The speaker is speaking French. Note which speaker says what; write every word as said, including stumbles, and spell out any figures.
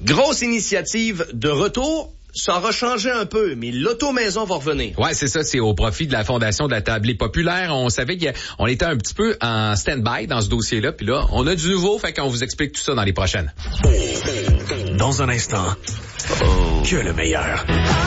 Speaker 1: Grosse initiative de retour. Ça aura changé un peu, mais l'auto-maison va revenir.
Speaker 2: Ouais, c'est ça, c'est au profit de la Fondation de la Tablée Populaire. On savait qu'on était un petit peu en stand-by dans ce dossier-là, puis là, on a du nouveau, fait qu'on vous explique tout ça dans les prochaines.
Speaker 3: Dans un instant, oh. que le meilleur.